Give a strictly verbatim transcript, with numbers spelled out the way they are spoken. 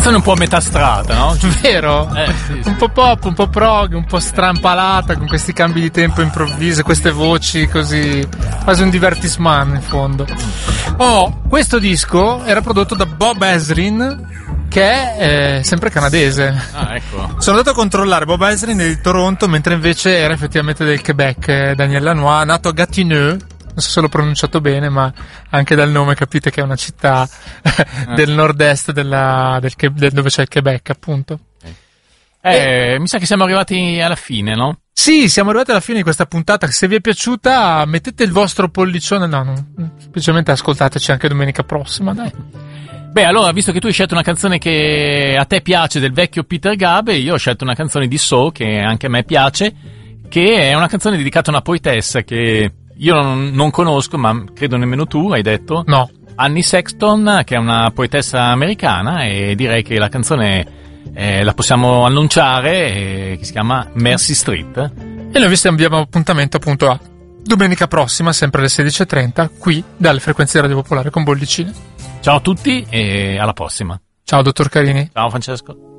canzone un po' a metà strada, no? Vero? Eh, sì, sì. Un po' pop, un po' prog, un po' strampalata, con questi cambi di tempo improvvisi, queste voci così, quasi un divertissement in fondo. Oh, questo disco era prodotto da Bob Ezrin, che è eh, sempre canadese. Ah, ecco. Sono andato a controllare, Bob Ezrin è di Toronto, mentre invece era effettivamente del Quebec. eh, Daniel Lanois, nato a Gatineau, non so se l'ho pronunciato bene, ma anche dal nome capite che è una città del nord-est della, del, del, dove c'è il Quebec, appunto. Eh, e... mi sa che siamo arrivati alla fine, no? Sì, siamo arrivati alla fine di questa puntata. Se vi è piaciuta, mettete il vostro pollicione. No, no, semplicemente ascoltateci anche domenica prossima, dai. Beh, allora, visto che tu hai scelto una canzone che a te piace del vecchio Peter Gabriel, io ho scelto una canzone di Soul che anche a me piace, che è una canzone dedicata a una poetessa che io non, non conosco, ma credo nemmeno tu, hai detto? No. Annie Sexton, che è una poetessa americana, e direi che la canzone eh, la possiamo annunciare, eh, che si chiama Mercy Street. E noi vi abbiamo appuntamento appunto a domenica prossima, sempre alle sedici e trenta, qui dalle frequenze di Radio Popolare con Bollicine. Ciao a tutti e alla prossima. Ciao dottor Carini. Ciao Francesco.